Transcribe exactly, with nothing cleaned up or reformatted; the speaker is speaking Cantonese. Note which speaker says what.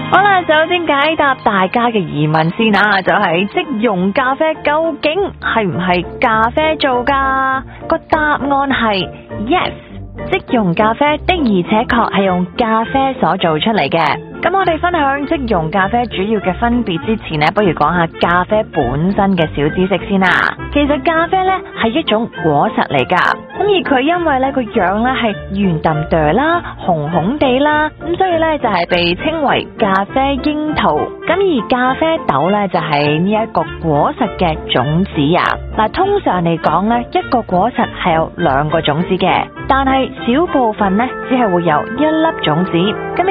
Speaker 1: 好啦，首先解答大家嘅疑問先啊，就係即溶咖啡究竟係唔係咖啡做噶？個答案係 yes， 即溶咖啡的而且確係用咖啡所做出嚟嘅。咁我哋分享即溶咖啡主要嘅分別之前呢，不如講下咖啡本身嘅小知識先啦。其實咖啡呢係一種果實嚟噶，咁而佢因為呢個樣呢係圓揼哚啦、紅紅地啦，咁所以呢就係被稱為咖啡櫻桃。咁而咖啡豆呢就係呢一個果實嘅種子啊。嗱，通常嚟講呢，一個果實係有兩個種子嘅，但係小部分呢只係會有一粒種子。咁